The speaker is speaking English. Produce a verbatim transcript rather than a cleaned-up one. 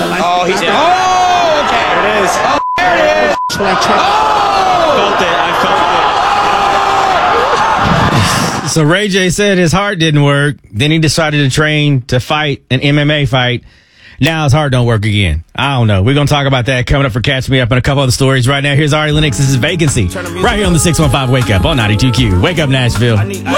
Oh, he's. Oh, okay. There it is. Oh, there it is. Oh! I felt it. I felt it. So Ray J said his heart didn't work. Then he decided to train to fight an M M A fight. Now his heart don't work again. I don't know. We're going to talk about that coming up for Catch Me Up and a couple other stories. Right now, here's Ari Lennox. This is Vacancy. Right here on the six one five Wake Up on ninety-two Q. Wake up, Nashville.